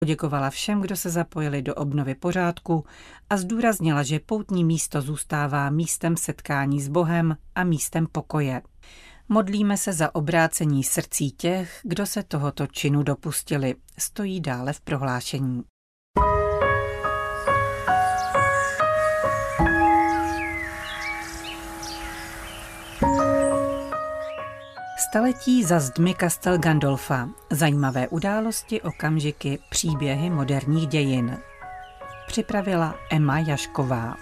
Poděkovala všem, kdo se zapojili do obnovy pořádku a zdůraznila, že poutní místo zůstává místem setkání s Bohem a místem pokoje. Modlíme se za obrácení srdcí těch, kdo se tohoto činu dopustili, stojí dále v prohlášení. Staletí za zdmi Castel Gandolfa. Zajímavé události, okamžiky, příběhy moderních dějin. Připravila Emma Jašková.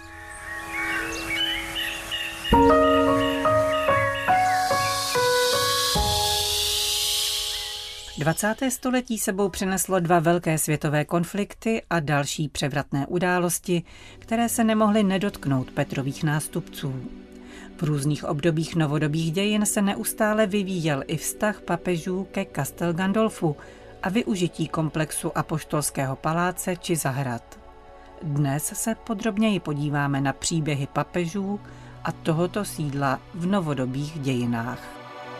20. století sebou přineslo 2 velké světové konflikty a další převratné události, které se nemohly nedotknout Petrových nástupců. V různých obdobích novodobých dějin se neustále vyvíjel i vztah papežů ke Castel Gandolfu a využití komplexu Apoštolského paláce či zahrad. Dnes se podrobněji podíváme na příběhy papežů a tohoto sídla v novodobých dějinách.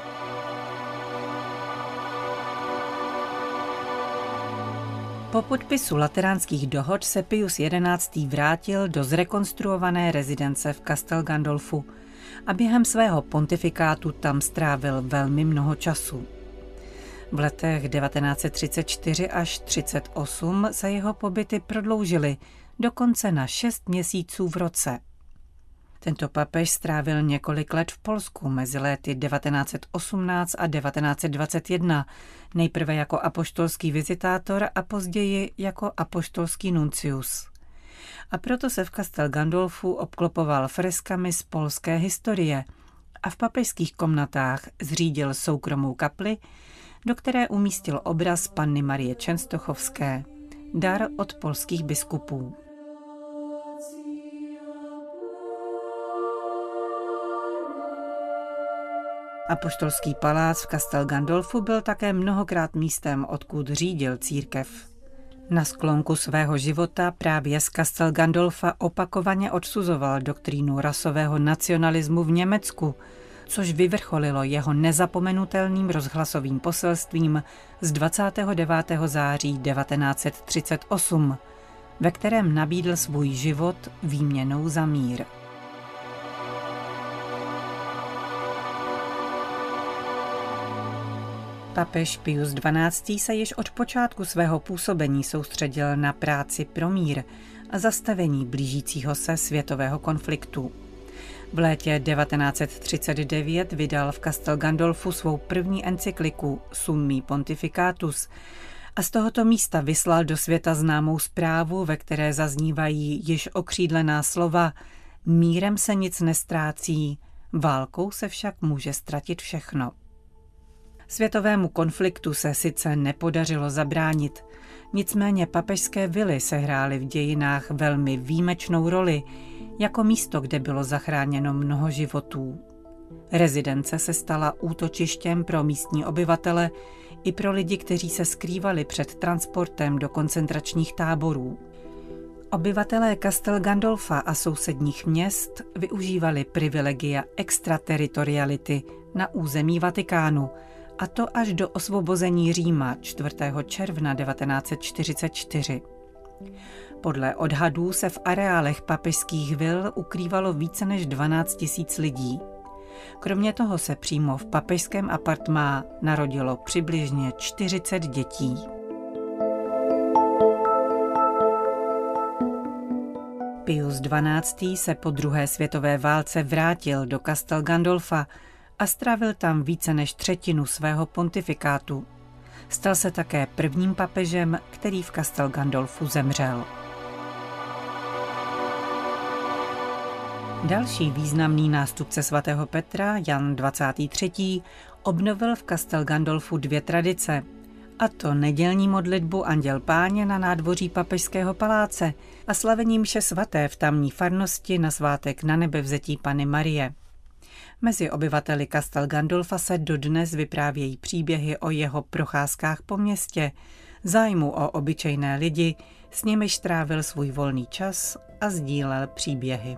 Po podpisu lateránských dohod se Pius XI. Vrátil do zrekonstruované rezidence v Castel Gandolfu a během svého pontifikátu tam strávil velmi mnoho času. V letech 1934 až 1938 se jeho pobyty prodloužily dokonce na 6 měsíců v roce. Tento papež strávil několik let v Polsku mezi lety 1918 a 1921, nejprve jako apoštolský vizitátor a později jako apoštolský nuncius. A proto se v Castel Gandolfu obklopoval freskami z polské historie a v papežských komnatách zřídil soukromou kapli, do které umístil obraz Panny Marie Częstochovské, dar od polských biskupů. Apoštolský palác v Castel Gandolfu byl také mnohokrát místem, odkud řídil církev. Na sklonku svého života právě z Castel Gandolfa opakovaně odsuzoval doktrínu rasového nacionalismu v Německu, což vyvrcholilo jeho nezapomenutelným rozhlasovým poselstvím z 29. září 1938, ve kterém nabídl svůj život výměnou za mír. Papež Pius XII. Se již od počátku svého působení soustředil na práci pro mír a zastavení blížícího se světového konfliktu. V létě 1939 vydal v Castel Gandolfu svou první encykliku Summi Pontificatus a z tohoto místa vyslal do světa známou zprávu, ve které zaznívají již okřídlená slova: mírem se nic nestrácí, válkou se však může ztratit všechno. Světovému konfliktu se sice nepodařilo zabránit, nicméně papežské vily sehrály v dějinách velmi výjimečnou roli, jako místo, kde bylo zachráněno mnoho životů. Rezidence se stala útočištěm pro místní obyvatele i pro lidi, kteří se skrývali před transportem do koncentračních táborů. Obyvatelé Castel Gandolfa a sousedních měst využívali privilegia extrateritoriality na území Vatikánu, a to až do osvobození Říma 4. června 1944. Podle odhadů se v areálech papežských vil ukrývalo více než 12 000 lidí. Kromě toho se přímo v papežském apartmá narodilo přibližně 40 dětí. Pius XII. Se po druhé světové válce vrátil do Castel Gandolfa a strávil tam více než třetinu svého pontifikátu. Stal se také prvním papežem, který v Castel Gandolfu zemřel. Další významný nástupce svatého Petra, Jan 23., obnovil v Castel Gandolfu 2 tradice, a to nedělní modlitbu Anděl Páně na nádvoří papežského paláce a slavení mše svaté v tamní farnosti na svátek Nanebevzetí Panny Marie. Mezi obyvateli Castel Gandolfa se dodnes vyprávějí příběhy o jeho procházkách po městě, zájmu o obyčejné lidi, s nimiž trávil svůj volný čas a sdílel příběhy.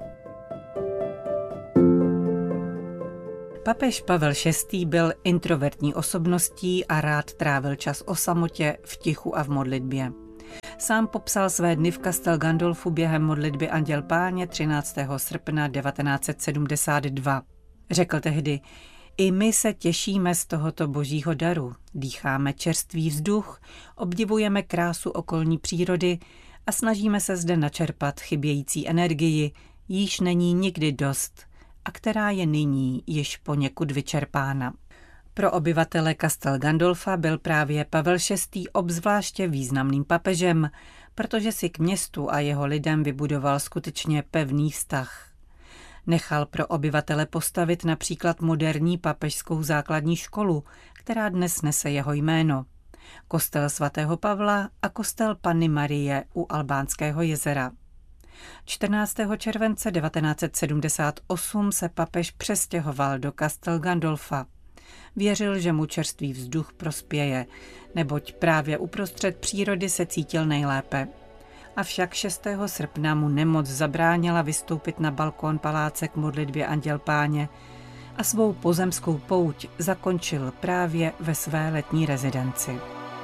Papež Pavel VI. Byl introvertní osobností a rád trávil čas o samotě, v tichu a v modlitbě. Sám popsal své dny v Castel Gandolfu během modlitby Anděl Páně 13. srpna 1972. Řekl tehdy: I my se těšíme z tohoto božího daru, dýcháme čerstvý vzduch, obdivujeme krásu okolní přírody a snažíme se zde načerpat chybějící energii, jíž není nikdy dost a která je nyní již poněkud vyčerpána. Pro obyvatele Castel Gandolfa byl právě Pavel VI. Obzvláště významným papežem, protože si k městu a jeho lidem vybudoval skutečně pevný vztah. Nechal pro obyvatele postavit například moderní papežskou základní školu, která dnes nese jeho jméno, kostel svatého Pavla a kostel Panny Marie u Albánského jezera. 14. července 1978 se papež přestěhoval do Castel Gandolfa. Věřil, že mu čerstvý vzduch prospěje, neboť právě uprostřed přírody se cítil nejlépe. Avšak 6. srpna mu nemoc zabránila vystoupit na balkón paláce k modlitbě Anděl Páně a svou pozemskou pouť zakončil právě ve své letní rezidenci.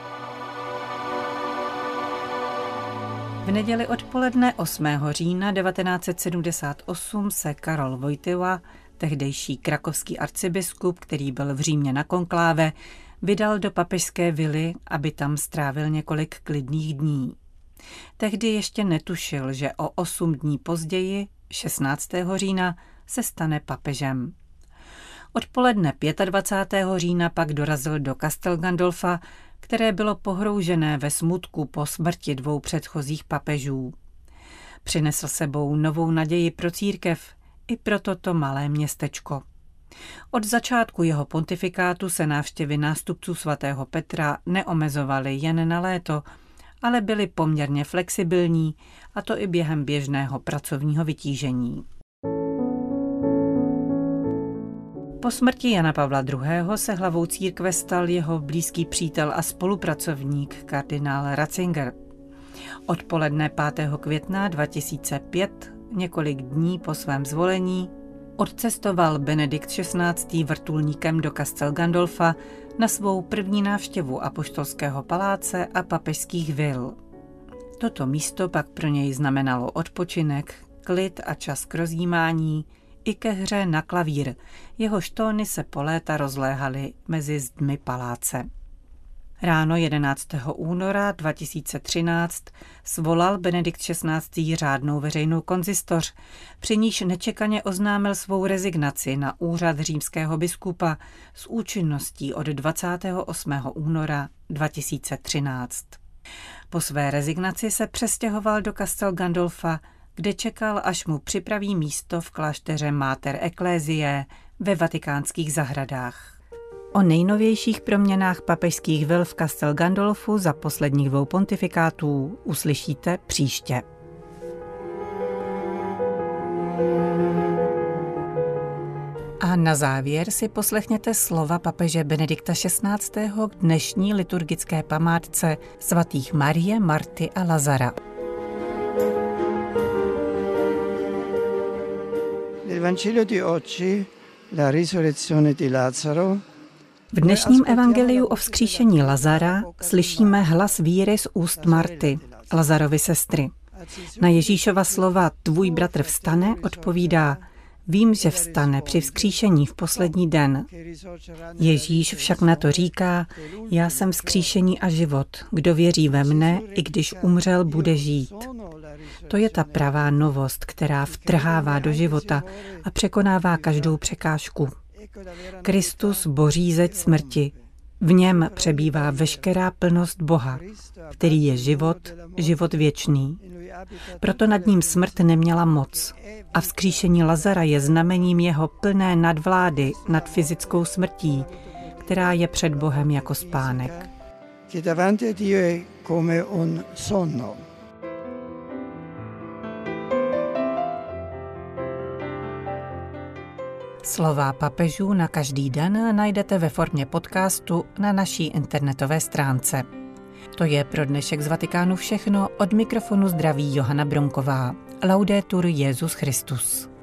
V neděli odpoledne 8. října 1978 se Karol Wojtyła, tehdejší krakovský arcibiskup, který byl v Římě na konkláve, vydal do papežské vily, aby tam strávil několik klidných dní. Tehdy ještě netušil, že o 8 dní později, 16. října, se stane papežem. Odpoledne 25. října pak dorazil do Castel Gandolfa, které bylo pohroužené ve smutku po smrti 2 předchozích papežů. Přinesl sebou novou naději pro církev i pro toto malé městečko. Od začátku jeho pontifikátu se návštěvy nástupců svatého Petra neomezovaly jen na léto, ale byly poměrně flexibilní, a to i během běžného pracovního vytížení. Po smrti Jana Pavla II. Se hlavou církve stal jeho blízký přítel a spolupracovník kardinál Ratzinger. Odpoledne 5. května 2005, několik dní po svém zvolení, odcestoval Benedikt XVI. Vrtulníkem do Castel Gandolfa na svou první návštěvu apoštolského paláce a papežských vil. Toto místo pak pro něj znamenalo odpočinek, klid a čas k rozjímání i ke hře na klavír, jehož tóny se po léta rozléhaly mezi zdmi paláce. Ráno 11. února 2013 svolal Benedikt XVI. Řádnou veřejnou konzistoř, při níž nečekaně oznámil svou rezignaci na úřad římského biskupa s účinností od 28. února 2013. Po své rezignaci se přestěhoval do Castel Gandolfa, kde čekal, až mu připraví místo v klášteře Mater Ecclesiae ve vatikánských zahradách. O nejnovějších proměnách papežských vil v Castel Gandolfu za posledních 2 pontifikátů uslyšíte příště. A na závěr si poslechněte slova papeže Benedikta XVI. K dnešní liturgické památce svatých Marie, Marty a Lazara. Nel Vangelo di oggi la risurrezione di Lazzaro. V dnešním evangeliu o vzkříšení Lazara slyšíme hlas víry z úst Marty, Lazarovy sestry. Na Ježíšova slova tvůj bratr vstane odpovídá: vím, že vstane při vzkříšení v poslední den. Ježíš však na to říká: já jsem vzkříšení a život. Kdo věří ve mne, i když umřel, bude žít. To je ta pravá novost, která vtrhává do života a překonává každou překážku. Kristus, boží zeď smrti. V něm přebývá veškerá plnost Boha, který je život, život věčný. Proto nad ním smrt neměla moc. A vzkříšení Lazara je znamením jeho plné nadvlády nad fyzickou smrtí, která je před Bohem jako spánek. Slova papežů na každý den najdete ve formě podcastu na naší internetové stránce. To je pro dnešek z Vatikánu všechno, od mikrofonu zdraví Johana Bronková. Laudetur Jesus Christus.